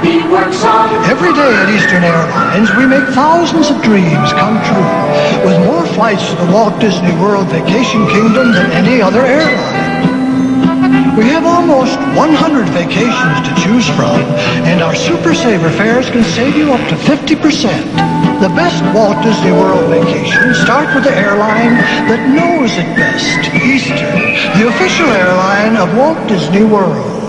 he works on. Every day at Eastern Airlines, we make thousands of dreams come true, with more flights to the Walt Disney World Vacation Kingdom than any other airline. We have almost 100 vacations to choose from, and our Super Saver fares can save you up to 50%. The best Walt Disney World vacations start with the airline that knows it best, Eastern, the official airline of Walt Disney World.